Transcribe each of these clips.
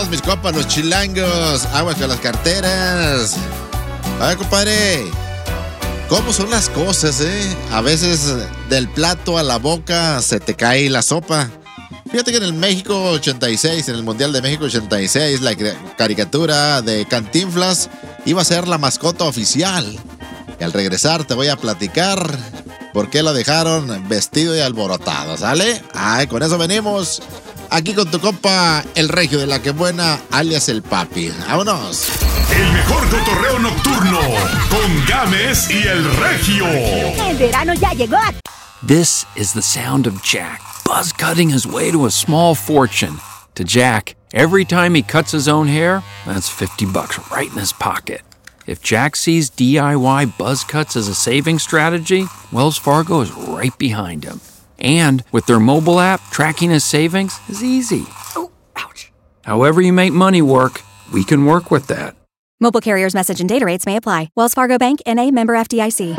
Mis compas, los chilangos, aguas con las carteras. A ver, compadre, ¿cómo son las cosas, A veces del plato a la boca se te cae la sopa. Fíjate que en el México 86, en el Mundial de México 86, la caricatura de Cantinflas iba a ser la mascota oficial. Y al regresar te voy a platicar por qué lo dejaron vestido y alborotado, ¿sale? Ay, con eso venimos. Aquí con tu compa, el regio de la que buena, alias el papi. ¡Vámonos! El mejor cotorreo nocturno, con Gámez y el regio. El verano ya llegó. This is the sound of Jack, buzz cutting his way to a small fortune. To Jack, every time he cuts his own hair, that's $50 right in his pocket. If Jack sees DIY buzz cuts as a saving strategy, Wells Fargo is right behind him. And with their mobile app, tracking his savings is easy. Oh, ouch. However you make money work, we can work with that. Mobile carriers' message and data rates may apply. Wells Fargo Bank, N.A., member FDIC.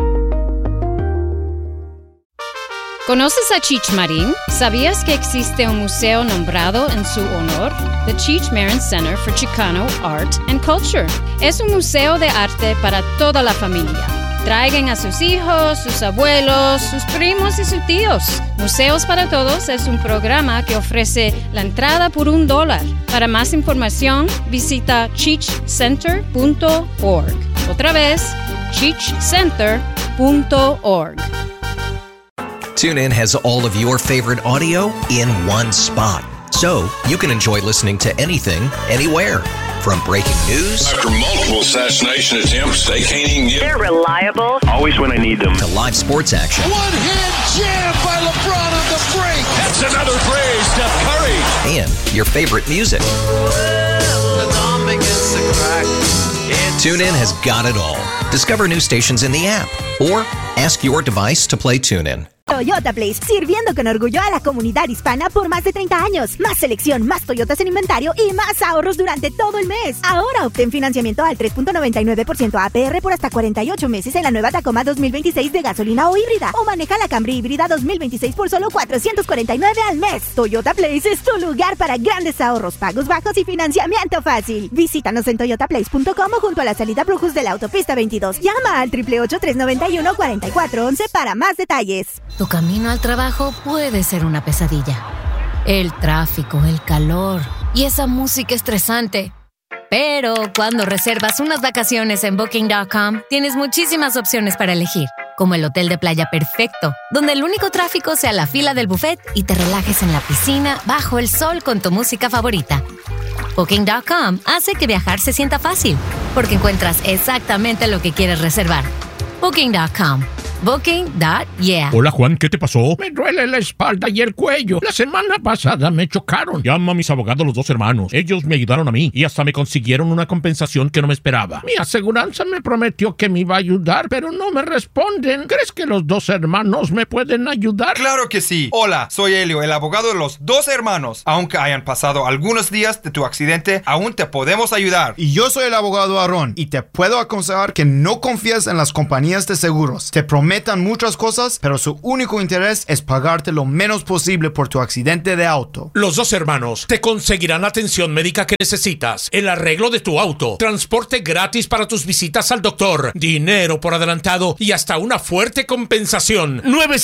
¿Conoces a Cheech Marin? ¿Sabías que existe un museo nombrado en su honor? The Cheech Marin Center for Chicano Art and Culture. Es un museo de arte para toda la familia. Traigan a sus hijos, sus abuelos, sus primos y sus tíos. Museos para Todos es un programa que ofrece la entrada por $1. Para más información, visita cheechcenter.org. Otra vez, cheechcenter.org. TuneIn has all of your favorite audio in one spot. So you can enjoy listening to anything, anywhere. From breaking news after multiple assassination attempts, they can't even get. They're reliable. Always when I need them. To live sports action. One-hand jam by LeBron on the break. That's another praise, Steph Curry. And your favorite music. TuneIn has got it all. Discover new stations in the app or ask your device to play TuneIn. Toyota Place, sirviendo con orgullo a la comunidad hispana por más de 30 años. Más selección, más Toyotas en inventario y más ahorros durante todo el mes. Ahora obtén financiamiento al 3.99% APR por hasta 48 meses en la nueva Tacoma 2026 de gasolina o híbrida. O maneja la Camry híbrida 2026 por solo $449 al mes. Toyota Place es tu lugar para grandes ahorros, pagos bajos y financiamiento fácil. Visítanos en toyotaplace.com o junto a la salida Brujos de la autopista 22. Llama al 888-391-4411 para más detalles. Tu camino al trabajo puede ser una pesadilla. El tráfico, el calor y esa música estresante. Pero cuando reservas unas vacaciones en Booking.com, tienes muchísimas opciones para elegir, como el hotel de playa perfecto, donde el único tráfico sea la fila del buffet y te relajes en la piscina bajo el sol con tu música favorita. Booking.com hace que viajar se sienta fácil, porque encuentras exactamente lo que quieres reservar. Booking.com. Booking.yeah. Hola, Juan, ¿qué te pasó? Me duele la espalda y el cuello. La semana pasada me chocaron. Llama a mis abogados, los dos hermanos. Ellos me ayudaron a mí y hasta me consiguieron una compensación que no me esperaba. Mi aseguranza me prometió que me iba a ayudar, pero no me responden. ¿Crees que los dos hermanos me pueden ayudar? ¡Claro que sí! Hola, soy Helio, el abogado de los dos hermanos. Aunque hayan pasado algunos días de tu accidente, aún te podemos ayudar. Y yo soy el abogado Aarón y te puedo aconsejar que no confíes en las compañías de seguros. Te prometan muchas cosas, pero su único interés es pagarte lo menos posible por tu accidente de auto. Los dos hermanos te conseguirán la atención médica que necesitas, el arreglo de tu auto, transporte gratis para tus visitas al doctor, dinero por adelantado y hasta una fuerte compensación.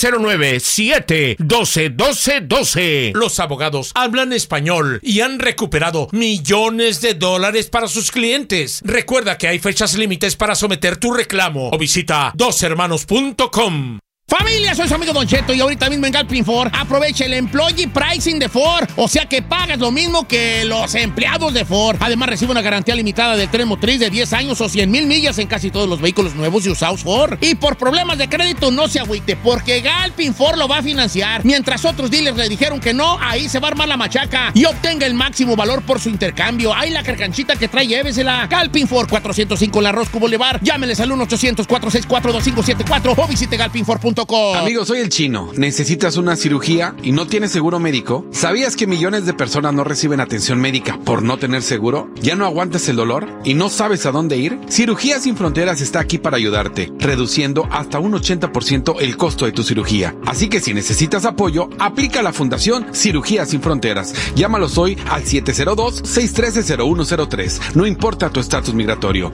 909-712-1212. Los abogados hablan español y han recuperado millones de dólares para sus clientes. Recuerda que hay fechas límites para someter tu reclamo o visita doshermanos.com. Familia, soy su amigo Don Cheto y ahorita mismo en Galpin Ford aprovecha el Employee Pricing de Ford, o sea que pagas lo mismo que los empleados de Ford. Además recibe una garantía limitada del tren motriz de 10 años o 100,000 millas en casi todos los vehículos nuevos y usados Ford. Y por problemas de crédito no se agüite, porque Galpin Ford lo va a financiar. Mientras otros dealers le dijeron que no, ahí se va a armar la machaca y obtenga el máximo valor por su intercambio. Ahí la carcanchita que trae, llévesela. Galpin Ford, 405 La Rosco Boulevard. Llámeles al 1-800-464-2574 o visite galpinford.com. Shopify.com. Amigo, soy el Chino. ¿Necesitas una cirugía y no tienes seguro médico? ¿Sabías que millones de personas no reciben atención médica por no tener seguro? ¿Ya no aguantas el dolor y no sabes a dónde ir? Cirugías Sin Fronteras está aquí para ayudarte, reduciendo hasta un 80% el costo de tu cirugía. Así que si necesitas apoyo, aplica a la Fundación Cirugías Sin Fronteras. Llámalos hoy al 702-613-0103. No importa tu estatus migratorio.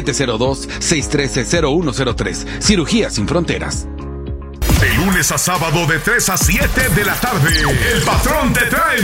702-613-0103. Cirugías Sin Fronteras. De lunes a sábado de 3 a 7 de la tarde, el patrón te trae